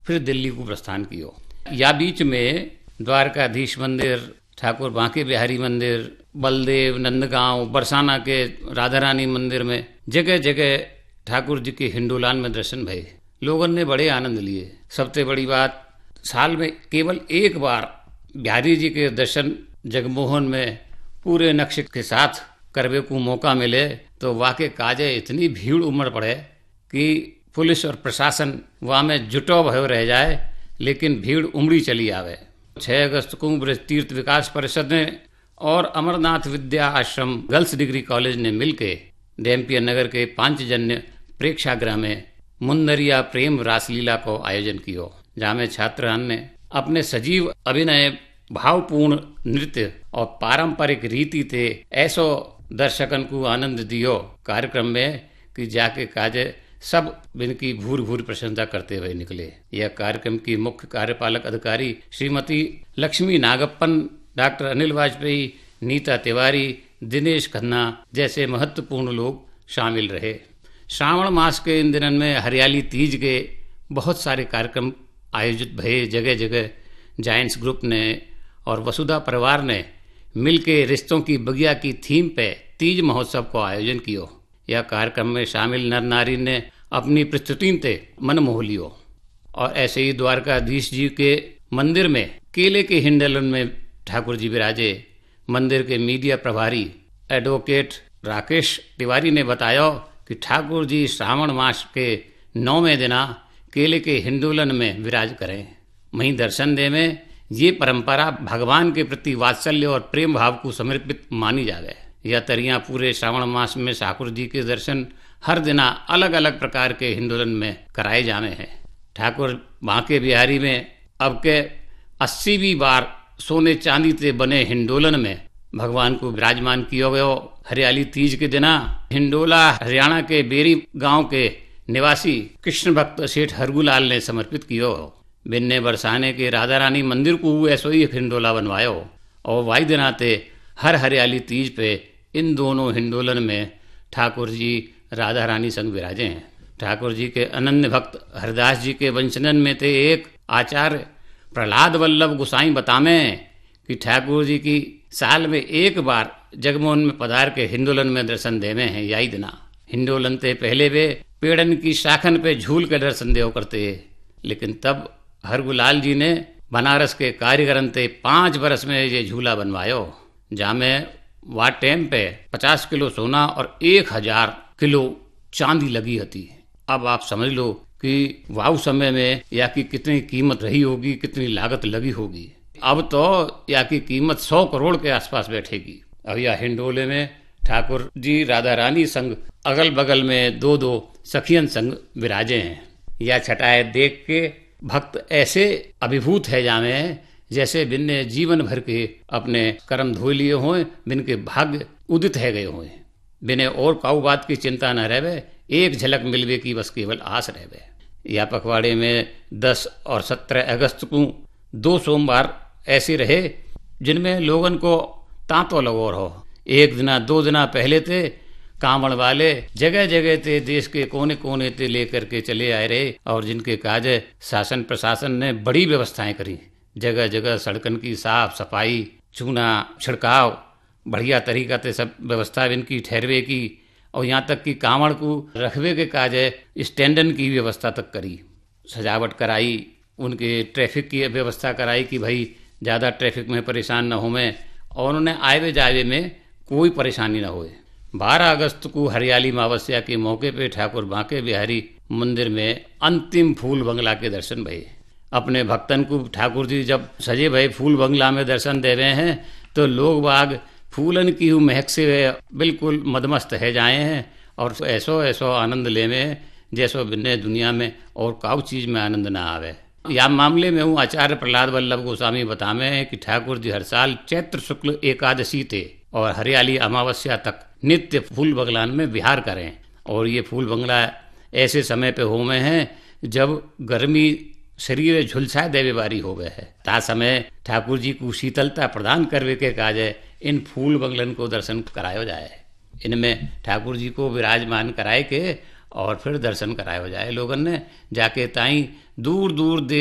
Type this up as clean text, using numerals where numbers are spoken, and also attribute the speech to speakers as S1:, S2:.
S1: फिर दिल्ली को प्रस्थान कियो। या बीच में द्वारकाधीश मंदिर, ठाकुर बांके बिहारी मंदिर, बलदेव, नंदगांव, बरसाना के राधा रानी मंदिर में जगह जगह ठाकुर जी के हिंडोलान में दर्शन भये। लोगों ने बड़े आनंद लिए। सबसे बड़ी बात, साल में केवल एक बार बिहारी जी के दर्शन जगमोहन में पूरे नक्शे के साथ करवे को मौका मिले तो वाकई काजे इतनी भीड़ उमड़ पड़े कि पुलिस और प्रशासन वहाँ में जुटो भयो रह जाए, लेकिन भीड़ उमड़ी चली आवे। 6 अगस्त को ब्रज तीर्थ विकास परिषद ने और अमरनाथ विद्या आश्रम गर्ल्स डिग्री कॉलेज ने मिलके डैम्पियर नगर के पांचजन्य प्रेक्षागृह में मुंदरिया प्रेम रासलीला को आयोजन कियो, जहाँ में छात्रान ने अपने सजीव अभिनय, भावपूर्ण नृत्य और पारंपरिक रीति ते ऐसो दर्शकन को आनंद दियो कार्यक्रम में कि जाके काजे सब इनकी भूर भूर प्रशंसा करते हुए निकले। यह कार्यक्रम की मुख्य कार्यपालक अधिकारी श्रीमती लक्ष्मी नागप्पन, डॉक्टर अनिल वाजपेयी, नीता तिवारी, दिनेश खन्ना जैसे महत्वपूर्ण लोग शामिल रहे। श्रावण मास के इन दिनों में हरियाली तीज के बहुत सारे कार्यक्रम आयोजित भये। जगह जगह जायंट्स ग्रुप ने और वसुधा परिवार ने मिलके रिश्तों की बगिया की थीम पे तीज महोत्सव को आयोजन कियो। यह कार्यक्रम में शामिल नर नारी ने अपनी प्रस्तुति ते मन मोह लियो। और ऐसे ही द्वारकाधीश जी के मंदिर में केले के हिंडोलन में ठाकुर जी विराजे। मंदिर के मीडिया प्रभारी एडवोकेट राकेश तिवारी ने बताया कि ठाकुर जी श्रावण मास के 9वें दिना केले के हिंडोलन में विराज करें। वहीं दर्शन दे में ये परंपरा भगवान के प्रति वात्सल्य और प्रेम भाव को समर्पित मानी जावे। यह तरियां पूरे श्रावण मास में ठाकुर जी के दर्शन हर दिना अलग अलग प्रकार के हिंडोलन में कराए जावे हैं। ठाकुर बांके बिहारी में अब के 80वीं बार सोने चांदी से बने हिंडोलन में भगवान को विराजमान किया गयो। हरियाली तीज के दिना हिंडोला हरियाणा के बेरी गांव के निवासी कृष्ण भक्त सेठ हरगुलाल ने समर्पित कियो। बिन्ने बरसाने के राधा रानी मंदिर को ऐसो ही हिंडोला बनवायो और वाई दिनाते हर हरियाली तीज पे इन दोनों हिंडोलन में ठाकुर जी राधा रानी संग विराजे हैं। ठाकुर जी के अनन्य भक्त हरदास जी के वंशजन में थे एक आचार्य प्रहलाद वल्लभ गोसाई बतामे कि ठाकुर जी की साल में एक बार जगमोहन में पधार के हिंडोलन में दर्शन देवे हैं। याई दिना हिंडोलन ते पहले वे पेड़न की शाखन पे झूल के दर्शन देव करते, लेकिन तब हरगुलाल जी ने बनारस के कारीगरन ते 5 बरस में ये झूला बनवायो, जहाँ में वह टाइम पे 50 किलो सोना और 1000 किलो चांदी लगी होती। अब आप समझ लो कि वाव समय में या की कितनी कीमत रही होगी, कितनी लागत लगी होगी। अब तो या की कीमत 100 करोड़ के आसपास बैठेगी। अब यह हिंडोले में ठाकुर जी राधा रानी संग अगल बगल में 2-2 सखियन संग विराजे हैं। यह छटाए देख के भक्त ऐसे अभिभूत है जामे जैसे बिन्ने जीवन भर के अपने कर्म धो लिए हों, बिन के भाग्य उदित है गए हों। बिने और काऊ बात की चिंता न रहवे, एक झलक मिलवे की बस केवल आस रहवे। या पखवाड़े में 10 और 17 अगस्त को 2 सोमवार ऐसे रहे जिनमें लोगन को तांतो लगोर हो। 1 दिना 2 दिना पहले थे कांवड़ वाले जगह जगह ते देश के कोने कोने ते लेकर के चले आए रहे और जिनके काज शासन प्रशासन ने बड़ी व्यवस्थाएं करी। जगह जगह सड़कन की साफ सफाई, चूना छिड़काव, बढ़िया तरीका से सब व्यवस्था इनकी ठहरवे की और यहाँ तक कि कांवड़ को रखवे के काज स्टैंडन की व्यवस्था तक करी। सजावट कराई, उनके ट्रैफिक की व्यवस्था कराई कि भाई ज़्यादा ट्रैफिक में परेशान न हो में, और उन्होंने आए जावे में कोई परेशानी न होए। 12 अगस्त को हरियाली अमावस्या के मौके पे ठाकुर बांके बिहारी मंदिर में अंतिम फूल बंगला के दर्शन भये। अपने भक्तन को ठाकुर जी जब सजे भये फूल बंगला में दर्शन देवे हैं तो लोग बाग फूलन की महक से बिल्कुल मदमस्त है जाए हैं और ऐसो ऐसो आनंद लेवे जैसो बिन्ने दुनिया में और काउ चीज में आनंद ना आवे। या मामले में हूँ आचार्य प्रहलाद वल्लभ गोस्वामी बतावे हैं कि ठाकुर जी हर साल चैत्र शुक्ल एकादशी थे और हरियाली अमावस्या तक नित्य फूल बंगलान में विहार करें। और ये फूल बंगला ऐसे समय पे होवे हैं जब गर्मी शरीर झुलसा देवे बारी हो गए है। ता समय ठाकुर जी को शीतलता प्रदान करवे के काज इन फूल बंगलन को दर्शन करायो जाए। इनमें ठाकुर जी को विराजमान कराए के और फिर दर्शन कराए हो जाए लोगन ने जाके ताई दूर दूर